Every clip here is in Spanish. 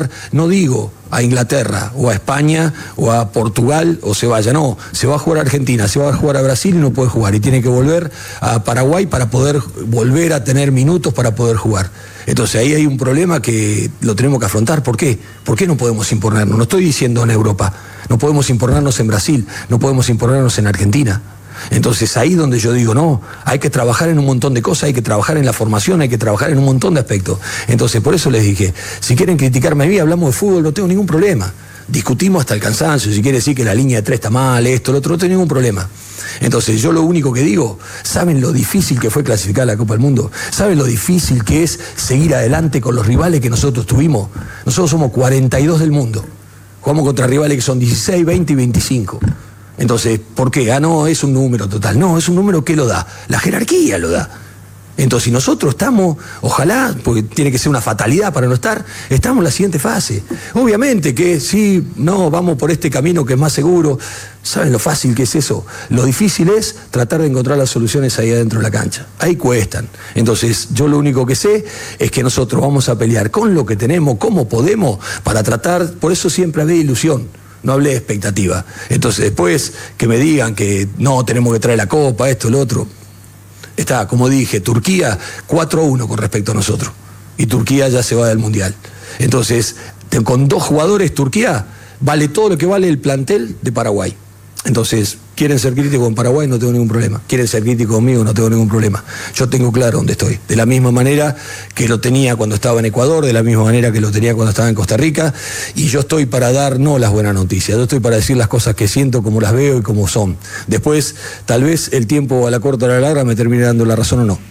jugar, no digo a Inglaterra o a España o a Portugal o se vaya, no, se va a jugar a Argentina, se va a jugar a Brasil y no puede jugar y tiene que volver a Paraguay para poder volver a tener minutos para poder jugar. Entonces ahí hay un problema que lo tenemos que afrontar. ¿Por qué? ¿Por qué no podemos imponernos? No estoy diciendo en Europa, no podemos imponernos en Brasil, no podemos imponernos en Argentina. Entonces ahí donde yo digo, no, hay que trabajar en un montón de cosas, hay que trabajar en la formación, hay que trabajar en un montón de aspectos. Entonces por eso les dije, si quieren criticarme a mí, hablamos de fútbol, no tengo ningún problema. Discutimos hasta el cansancio, si quiere decir que la línea de 3 está mal, esto, lo otro, no tengo ningún problema. Entonces yo lo único que digo, ¿saben lo difícil que fue clasificar a la Copa del Mundo? ¿Saben lo difícil que es seguir adelante con los rivales que nosotros tuvimos? Nosotros somos 42 del mundo, jugamos contra rivales que son 16, 20 y 25. Entonces, ¿por qué? Ah, no, es un número total. No, es un número que lo da. La jerarquía lo da. Entonces, si nosotros estamos, ojalá, porque tiene que ser una fatalidad para no estar, estamos en la siguiente fase. Obviamente que sí, no, vamos por este camino que es más seguro. ¿Saben lo fácil que es eso? Lo difícil es tratar de encontrar las soluciones ahí adentro de la cancha. Ahí cuestan. Entonces, yo lo único que sé es que nosotros vamos a pelear con lo que tenemos, como podemos, para tratar, por eso siempre había ilusión. No hablé de expectativa. Entonces, después que me digan que no, tenemos que traer la copa, esto, lo otro. Está, como dije, Turquía 4-1 con respecto a nosotros. Y Turquía ya se va del Mundial. Entonces, con 2 jugadores, Turquía vale todo lo que vale el plantel de Paraguay. Entonces, quieren ser críticos con Paraguay, no tengo ningún problema. Quieren ser críticos conmigo, no tengo ningún problema. Yo tengo claro dónde estoy. De la misma manera que lo tenía cuando estaba en Ecuador, de la misma manera que lo tenía cuando estaba en Costa Rica. Y yo estoy para dar no las buenas noticias, yo estoy para decir las cosas que siento, como las veo y como son. Después, tal vez el tiempo a la corta o a la larga me termine dando la razón o no.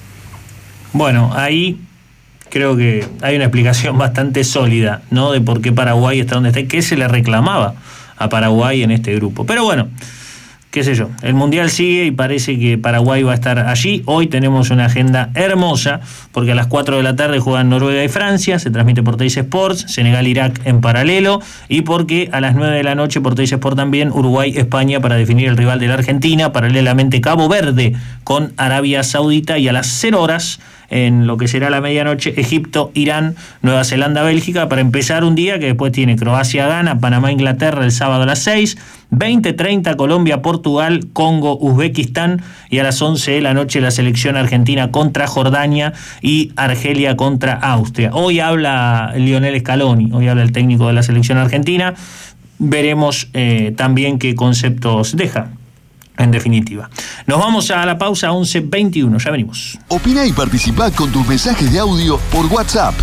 Bueno, ahí creo que hay una explicación bastante sólida, ¿no? De por qué Paraguay está donde está y qué se le reclamaba a Paraguay en este grupo. Pero bueno, qué sé yo, el Mundial sigue y parece que Paraguay va a estar allí. Hoy tenemos una agenda hermosa, porque a las 4 de la tarde juegan Noruega y Francia, se transmite por Teis Sports, Senegal-Irak en paralelo, y porque a las 9 de la noche por Teis Sports también Uruguay-España para definir el rival de la Argentina, paralelamente Cabo Verde con Arabia Saudita, y a las 0 horas en lo que será la medianoche, Egipto, Irán, Nueva Zelanda, Bélgica, para empezar un día que después tiene Croacia, Ghana, Panamá, Inglaterra el sábado a las 6, 20:30 Colombia, Portugal, Congo, Uzbekistán, y a las 11 de la noche la selección argentina contra Jordania y Argelia contra Austria. Hoy habla Lionel Scaloni, hoy habla el técnico de la selección argentina. Veremos también qué conceptos deja. En definitiva. Nos vamos a la pausa 11:21, ya venimos. Opina y participa con tus mensajes de audio por WhatsApp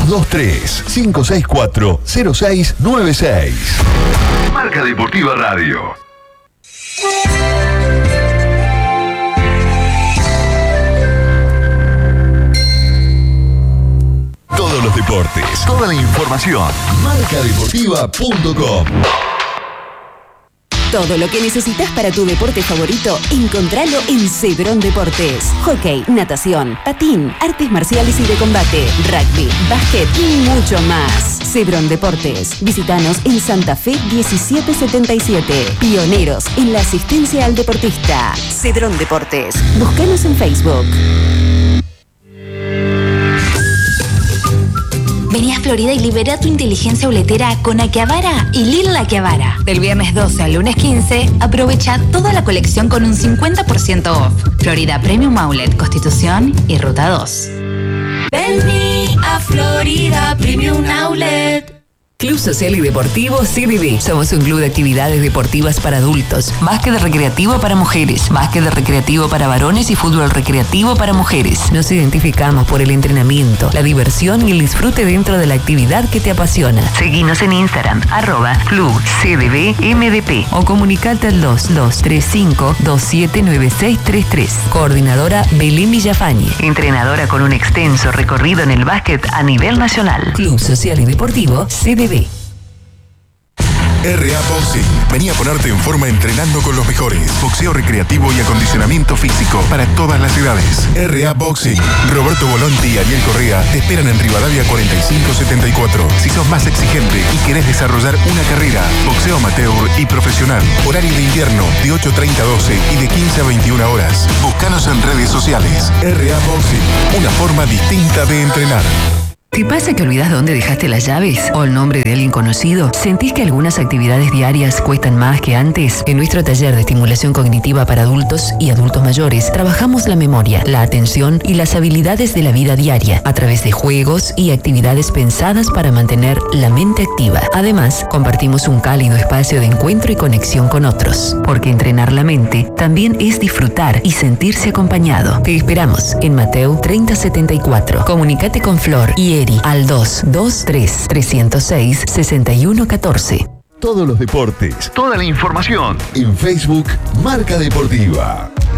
223-564-0696. Marca Deportiva Radio. Todos los deportes, toda la información. Marcadeportiva.com. Todo lo que necesitas para tu deporte favorito, encontralo en Cedrón Deportes. Hockey, natación, patín, artes marciales y de combate, rugby, básquet y mucho más. Cedrón Deportes. Visítanos en Santa Fe 1777. Pioneros en la asistencia al deportista. Cedrón Deportes. Búscanos en Facebook. Vení a Florida y libera tu inteligencia boletera con Akihabara y Lil Akihabara. Del viernes 12 al lunes 15, aprovecha toda la colección con un 50% off. Florida Premium Outlet, Constitución y Ruta 2. Vení a Florida Premium Outlet. Club Social y Deportivo CDD. Somos un club de actividades deportivas para adultos, básquet recreativo para mujeres, básquet recreativo para varones y fútbol recreativo para mujeres. Nos identificamos por el entrenamiento, la diversión y el disfrute dentro de la actividad que te apasiona. Seguinos en Instagram, @Club CDD-MDP, o comunicate al 2235-279633. Coordinadora Belén Villafañe, entrenadora con un extenso recorrido en el básquet a nivel nacional. Club Social y Deportivo CDD. RA Boxing. Vení a ponerte en forma entrenando con los mejores. Boxeo recreativo y acondicionamiento físico para todas las edades. RA Boxing. Roberto Volonti y Ariel Correa te esperan en Rivadavia 4574. Si sos más exigente y querés desarrollar una carrera, boxeo amateur y profesional. Horario de invierno de 8:30 a 12 y de 15 a 21 horas. Búscanos en redes sociales. RA Boxing. Una forma distinta de entrenar. ¿Te pasa que olvidás dónde dejaste las llaves? ¿O el nombre de alguien conocido? ¿Sentís que algunas actividades diarias cuestan más que antes? En nuestro taller de estimulación cognitiva para adultos y adultos mayores, trabajamos la memoria, la atención y las habilidades de la vida diaria a través de juegos y actividades pensadas para mantener la mente activa. Además, compartimos un cálido espacio de encuentro y conexión con otros. Porque entrenar la mente también es disfrutar y sentirse acompañado. Te esperamos en Mateo 3074. Comunicate con Flor y Eri al 223-306-6114. Todos los deportes, toda la información en Facebook Marca Deportiva.